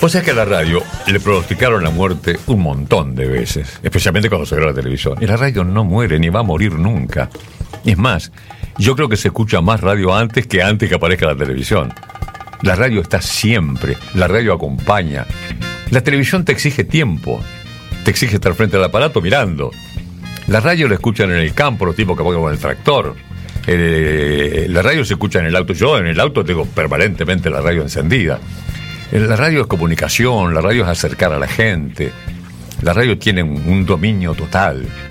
Vos sabés que a la radio le pronosticaron la muerte un montón de veces, especialmente cuando se graba la televisión. Y la radio no muere ni va a morir nunca. Es más, yo creo que se escucha más radio antes que aparezca la televisión. La radio está siempre, la radio acompaña. La televisión te exige tiempo, te exige estar frente al aparato mirando. La radio la escuchan en el campo, los tipos que ponen con el tractor. La radio se escucha en el auto. Yo en el auto tengo permanentemente la radio encendida. La radio es comunicación, la radio es acercar a la gente. La radio tiene un dominio total.